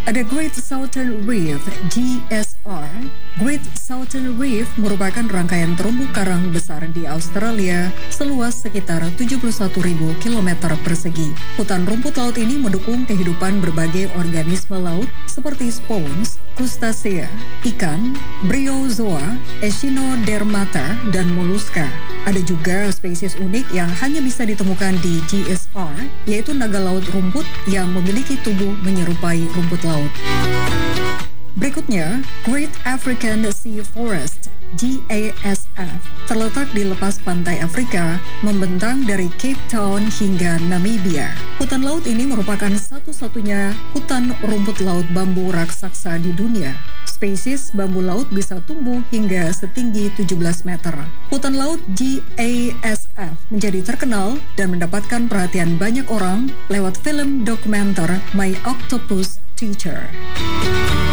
Ada Great Southern Reef, GSR. Great Southern Reef merupakan rangkaian terumbu karang besar di Australia seluas sekitar 71.000 km persegi. Hutan rumput laut ini mendukung kehidupan berbagai organisme laut seperti spons, krustasea, ikan, bryozoa, echinodermata, dan moluska. Ada juga spesies unik yang hanya bisa ditemukan di GSR, yaitu naga laut rumput yang memiliki tubuh menyerupai rumput laut. Berikutnya, Great African Sea Forest, GASF, terletak di lepas pantai Afrika, membentang dari Cape Town hingga Namibia. Hutan laut ini merupakan satu-satunya hutan rumput laut bambu raksasa di dunia. Spesies bambu laut bisa tumbuh hingga setinggi 17 meter. Hutan laut GASF menjadi terkenal dan mendapatkan perhatian banyak orang lewat film dokumenter My Octopus Teacher.